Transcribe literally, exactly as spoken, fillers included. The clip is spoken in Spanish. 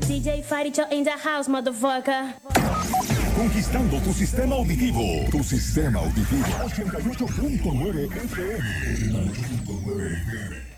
D J Faricho in the house, motherfucker. Conquistando tu sistema auditivo. Tu sistema auditivo. ochenta y ocho punto nueve F M. ochenta y ocho punto nueve F M.